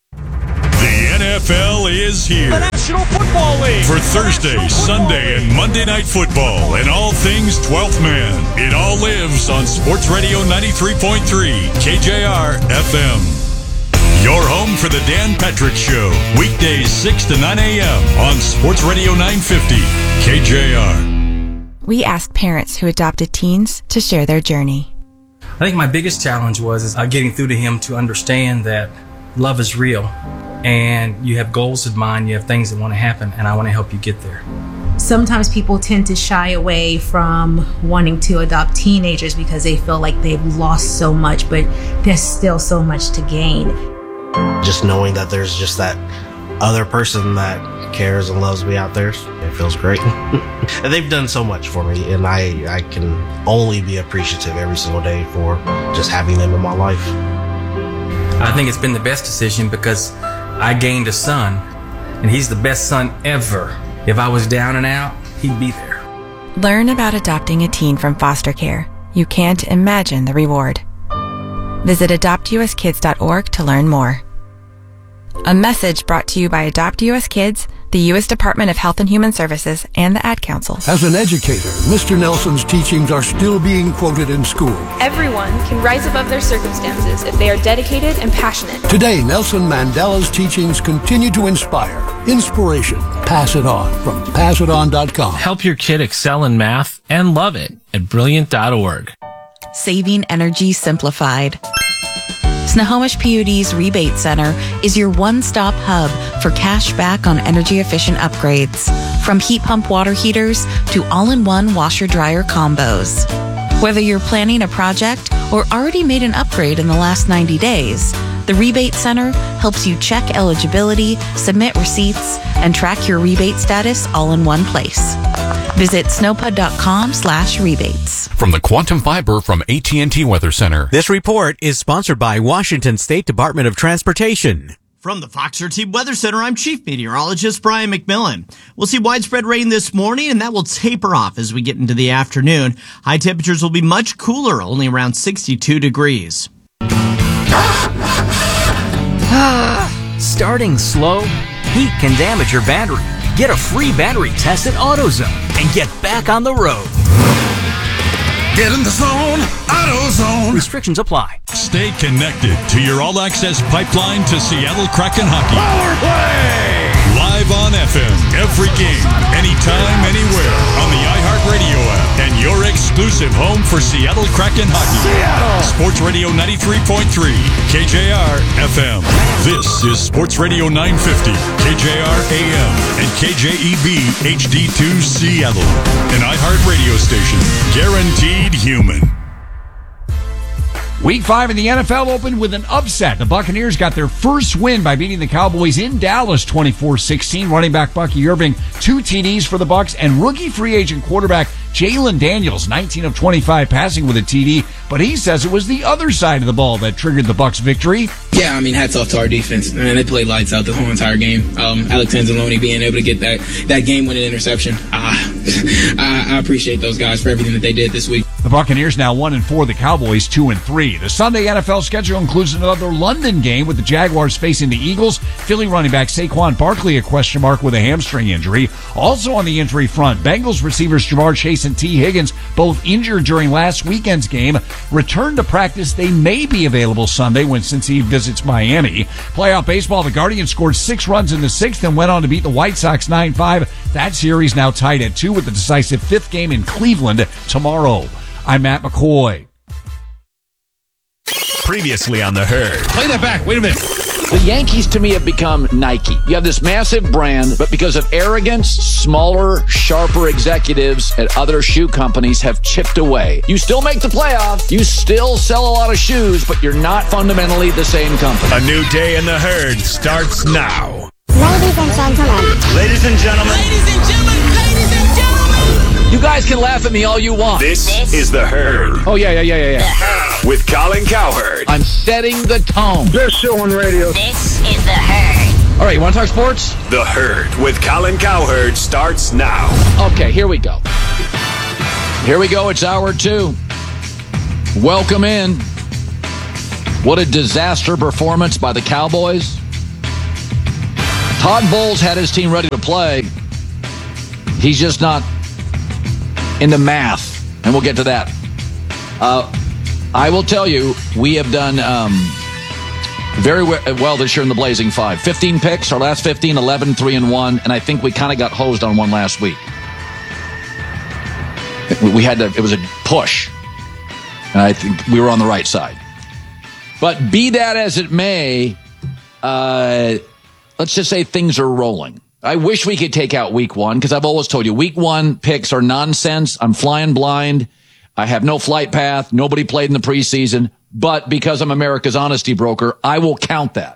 The NFL is here. The National Football League. For Thursday, Sunday, and Monday Night Football and all things 12th man. It all lives on Sports Radio 93.3 KJR FM. Your home for the Dan Patrick Show. Weekdays 6 to 9 a.m. on Sports Radio 950 KJR. We asked parents who adopted teens to share their journey. I think my biggest challenge was getting through to him to understand that love is real. And you have goals in mind, you have things that want to happen, and I want to help you get there. Sometimes people tend to shy away from wanting to adopt teenagers because they feel like they've lost so much, but there's still so much to gain. Just knowing that there's just that other person that cares and loves me out there, it feels great. And they've done so much for me, and I can only be appreciative every single day for just having them in my life. I think it's been the best decision because I gained a son, and he's the best son ever. If I was down and out, he'd be there. Learn about adopting a teen from foster care. You can't imagine the reward. Visit adoptuskids.org to learn more. A message brought to you by Adopt US Kids, the U.S. Department of Health and Human Services, and the Ad Council. As an educator, Mr. Nelson's teachings are still being quoted in school. Everyone can rise above their circumstances if they are dedicated and passionate. Today, Nelson Mandela's teachings continue to inspire. Inspiration. Pass it on from passiton.com. Help your kid excel in math and love it at brilliant.org. Saving energy simplified. Snohomish PUD's Rebate Center is your one-stop hub for cash back on energy-efficient upgrades. From heat pump water heaters to all-in-one washer-dryer combos. Whether you're planning a project or already made an upgrade in the last 90 days, the Rebate Center helps you check eligibility, submit receipts, and track your rebate status all in one place. Visit snowpud.com/rebates. From the Quantum Fiber from AT&T Weather Center. This report is sponsored by Washington State Department of Transportation. From the Fox 13 Weather Center, I'm Chief Meteorologist Brian McMillan. We'll see widespread rain this morning, and that will taper off as we get into the afternoon. High temperatures will be much cooler, only around 62 degrees. Starting slow? Heat can damage your battery. Get a free battery test at AutoZone and get back on the road. Get in the zone, AutoZone. Restrictions apply. Stay connected to your all-access pipeline to Seattle Kraken hockey. Power play! Live on FM, every game, anytime, anywhere, on the iHeartRadio app, and your exclusive home for Seattle Kraken hockey. Seattle! Sports Radio 93.3, KJR FM. This is Sports Radio 950, KJR AM, and KJEB HD2 Seattle, an iHeartRadio station, guaranteed human. Week 5 in the NFL opened with an upset. The Buccaneers got their first win by beating the Cowboys in Dallas 24-16. Running back Bucky Irving, 2 TDs for the Bucs, and rookie free agent quarterback Jalen Daniels, 19 of 25 passing with a TD, but he says it was the other side of the ball that triggered the Bucs' victory. Yeah, I mean, hats off to our defense. Man, they played lights out the whole entire game. Alex Anzalone being able to get that game-winning interception. I appreciate those guys for everything that they did this week. The Buccaneers now 1-4, the Cowboys 2-3. The Sunday NFL schedule includes another London game with the Jaguars facing the Eagles. Philly running back Saquon Barkley a question mark with a hamstring injury. Also on the injury front, Bengals receivers Jamar Chase and T. Higgins, both injured during last weekend's game, return to practice. They may be available Sunday when Cincy visits Miami. Playoff baseball, the Guardians scored 6 runs in the 6th and went on to beat the White Sox 9-5. That series now tied at 2 with the decisive 5th game in Cleveland tomorrow. I'm Matt McCoy. Previously on The Herd. Play that back. Wait a minute. The Yankees, to me, have become Nike. You have this massive brand, but because of arrogance, smaller, sharper executives at other shoe companies have chipped away. You still make the playoffs, you still sell a lot of shoes, but you're not fundamentally the same company. A new day in The Herd starts now. Ladies and gentlemen. Ladies and gentlemen. Ladies and gentlemen. Ladies and gentlemen. You guys can laugh at me all you want. This is The Herd. Oh, yeah. With Colin Cowherd. I'm setting the tone. Best show on radio. This is The Herd. All right, you want to talk sports? The Herd with Colin Cowherd starts now. Okay, here we go. It's hour 2. Welcome in. What a disaster performance by the Cowboys. Todd Bowles had his team ready to play. He's just not into math, and we'll get to that. I will tell you, we have done very well this year in the Blazing Five. 15 picks, our last 15, 11, 3, and 1, and I think we kind of got hosed on one last week. It was a push, and I think we were on the right side. But be that as it may, let's just say things are rolling. I wish we could take out week 1, because I've always told you, week 1 picks are nonsense. I'm flying blind. I have no flight path. Nobody played in the preseason. But because I'm America's honesty broker, I will count that.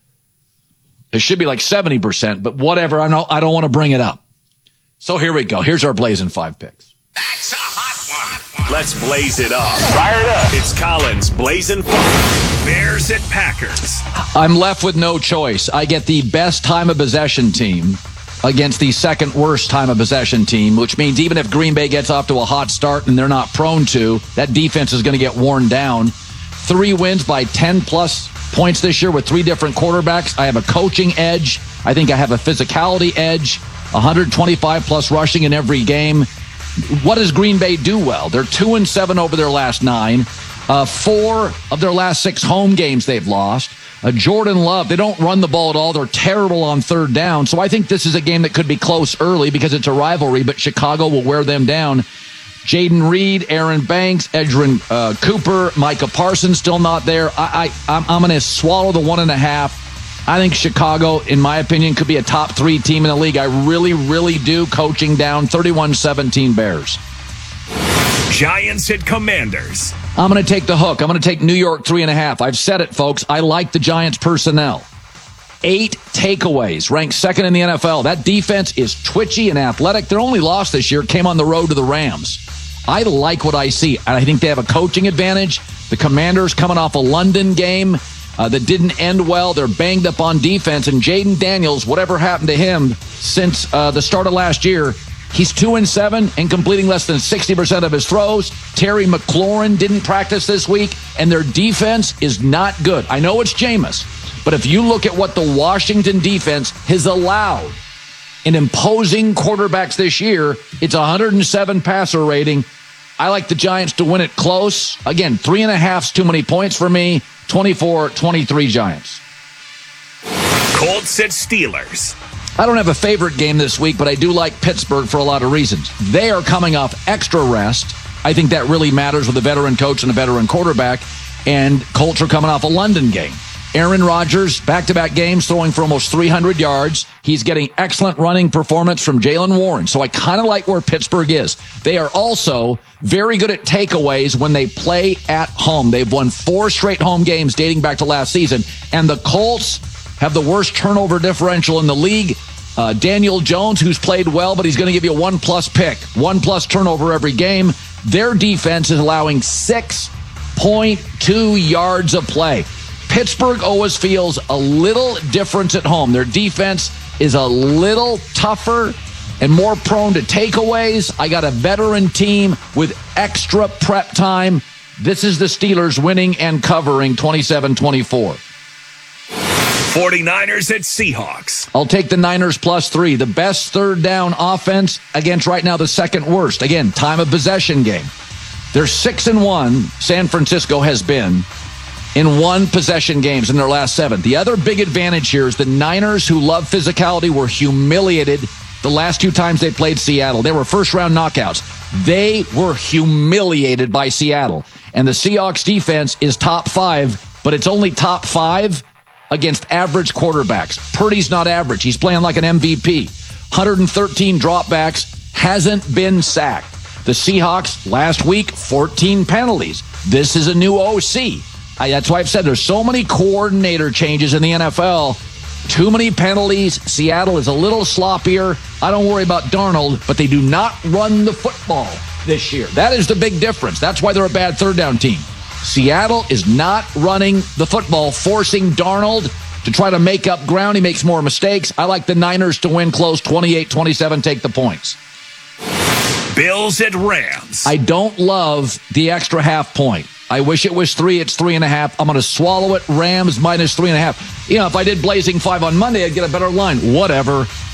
It should be like 70%, but whatever. I don't want to bring it up. So here we go. Here's our Blazing 5 picks. That's a hot one. Let's blaze it up. Fire it up. It's Colin's Blazing 5. Bears at Packers. I'm left with no choice. I get the best time of possession team against the second worst time of possession team, which means even if Green Bay gets off to a hot start and they're not prone to, that defense is going to get worn down. 3 wins by 10-plus points this year with 3 different quarterbacks. I have a coaching edge. I think I have a physicality edge. 125-plus rushing in every game. What does Green Bay do well? They're 2-7 over their last 9. 4 of their last 6 home games they've lost. Jordan Love, they don't run the ball at all. They're terrible on third down. So I think this is a game that could be close early because it's a rivalry, but Chicago will wear them down. Jaden Reed, Aaron Banks, Edgerrin Cooper, Micah Parsons still not there. I'm going to swallow the 1.5. I think Chicago, in my opinion, could be a top 3 team in the league. I really, really do. Coaching down 31-17 Bears. Giants at Commanders. I'm going to take the hook. I'm going to take New York 3.5. I've said it, folks. I like the Giants personnel. 8 takeaways, ranked 2nd in the NFL. That defense is twitchy and athletic. Their only loss this year came on the road to the Rams. I like what I see. I think they have a coaching advantage. The Commanders coming off a London game that didn't end well. They're banged up on defense. And Jaden Daniels, whatever happened to him since the start of last year, he's 2-7 and completing less than 60% of his throws. Terry McLaurin didn't practice this week, and their defense is not good. I know it's Jameis, but if you look at what the Washington defense has allowed in imposing quarterbacks this year, it's 107 passer rating. I like the Giants to win it close. Again, 3.5's too many points for me. 24-23 Giants. Colts at Steelers. I don't have a favorite game this week, but I do like Pittsburgh for a lot of reasons. They are coming off extra rest. I think that really matters with a veteran coach and a veteran quarterback. And Colts are coming off a London game. Aaron Rodgers, back-to-back games, throwing for almost 300 yards. He's getting excellent running performance from Jaylen Warren. So I kind of like where Pittsburgh is. They are also very good at takeaways when they play at home. They've won 4 straight home games dating back to last season. And the Colts have the worst turnover differential in the league. Daniel Jones, who's played well, but he's going to give you a 1+ pick, 1+ turnover every game. Their defense is allowing 6.2 yards of play. Pittsburgh always feels a little different at home. Their defense is a little tougher and more prone to takeaways. I got a veteran team with extra prep time. This is the Steelers winning and covering 27-24. 49ers at Seahawks. I'll take the Niners +3. The best third down offense against right now the second worst. Again, time of possession game. They're 6-1, San Francisco has been, in 1 possession games in their last 7. The other big advantage here is the Niners, who love physicality, were humiliated the last 2 times they played Seattle. They were first-round knockouts. They were humiliated by Seattle. And the Seahawks defense is top 5, but it's only top 5 against average quarterbacks. Purdy's not average. He's playing like an MVP. 113 dropbacks, hasn't been sacked. The Seahawks, last week, 14 penalties. This is a new OC. That's why I've said there's so many coordinator changes in the NFL. Too many penalties. Seattle is a little sloppier. I don't worry about Darnold, but they do not run the football this year. That is the big difference. That's why they're a bad third down team. Seattle is not running the football, forcing Darnold to try to make up ground. He makes more mistakes. I like the Niners to win close, 28-27, take the points. Bills at Rams. I don't love the extra half point. I wish it was 3. It's 3.5. I'm going to swallow it. Rams minus 3.5. If I did Blazing 5 on Monday, I'd get a better line. Whatever.